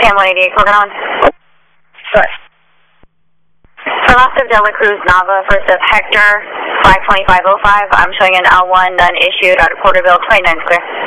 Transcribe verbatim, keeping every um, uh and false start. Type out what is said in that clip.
Cam one eighty-eight, clock on. Sorry. For last of Dela Cruz Nava, first of Hector, five twenty-five oh five, I'm showing an L one, none issued out of Porterville, twenty-nine clear.